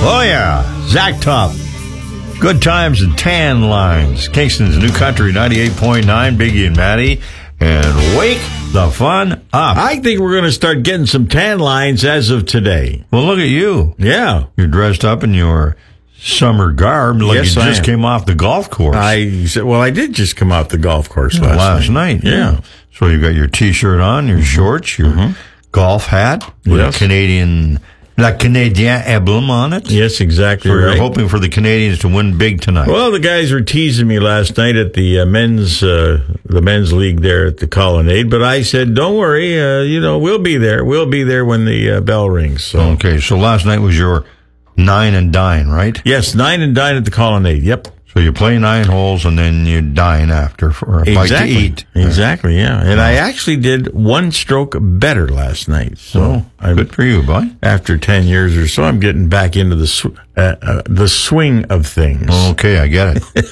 Oh, yeah. Zach Top. Good times and tan lines. Kingston's New Country 98.9, Biggie and Maddie. And wake the fun up. I think we're going to start getting some tan lines as of today. Well, look at you. Yeah. You're dressed up in your summer garb like Yes, you I just am. came off the golf course. I did just come off the golf course last night. Yeah. So you got your T-shirt on, your shorts, your golf hat with Yes. a Canadien emblem on it. Yes, exactly So right. you're hoping for the Canadians to win big tonight. Well, the guys were teasing me last night at the men's league there at the Colonnade, but I said, "Don't worry, we'll be there. We'll be there when the bell rings." So Okay, so last night was your 9 and dine, right? yes, 9 and dine at the Colonnade. Yep, So you play 9 holes and then you dine after for a bite to eat. Exactly, yeah. And I actually did one stroke better last night. So Good for you, boy. after 10 years or so, I'm getting back into the swing of things. Okay, I get it.